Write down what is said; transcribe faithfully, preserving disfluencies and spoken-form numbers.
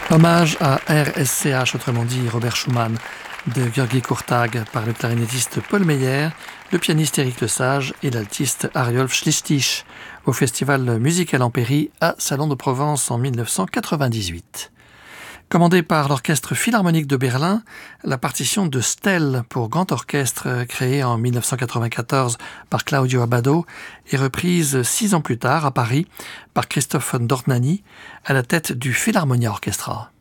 Hommage à R S C H, autrement dit Robert Schumann, de György Kurtág par le clarinettiste Paul Meyer, le pianiste Éric Lesage et l'altiste Ariolf Schlichting au Festival Musical Ampéry à Salon de Provence en mille neuf cent quatre-vingt-dix-huit. Commandée par l'Orchestre Philharmonique de Berlin, la partition de Stell pour grand orchestre créée en mille neuf cent quatre-vingt-quatorze par Claudio Abbado est reprise six ans plus tard à Paris par Christoph von Dornany à la tête du Philharmonia Orchestra.